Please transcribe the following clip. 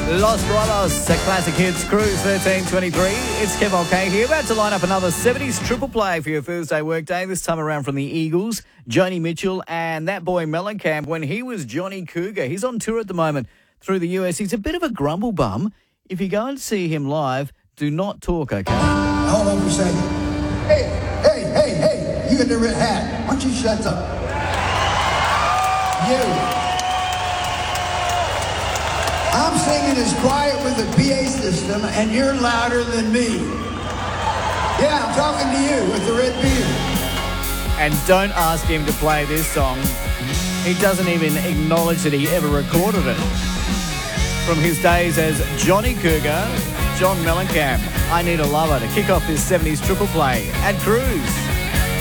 Los Rolos, the classic hits, Cruise 1323. It's Kev OK here, about to line up another 70s triple play for your Thursday workday, this time around from the Eagles, Joni Mitchell and that boy Mellencamp when he was Johnny Cougar. He's on tour at the moment through the US. He's a bit of a grumble bum. If you go and see him live, do not talk, OK? Hold on for a second. Hey, you in the red hat. Why don't you shut up? You. I'm singing as quiet with the PA system, and you're louder than me. Yeah, I'm talking to you with the red beard. And don't ask him to play this song. He doesn't even acknowledge that he ever recorded it. From his days as Johnny Cougar, John Mellencamp, I Need a Lover, to kick off this 70s triple play at Cruise.